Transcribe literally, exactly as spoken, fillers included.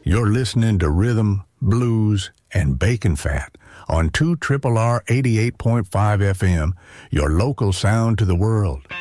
You're listening to Rhythm, Blues, and Bacon Fat on two R R R eighty-eight point five F M, your local sound to the world.